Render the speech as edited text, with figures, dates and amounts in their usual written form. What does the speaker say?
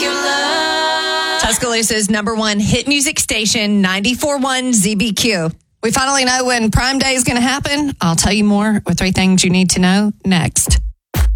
Tuscaloosa's number one hit music station, 94.1 ZBQ. We finally know when Prime Day is going to happen. I'll tell you more with 3 things you need to know next.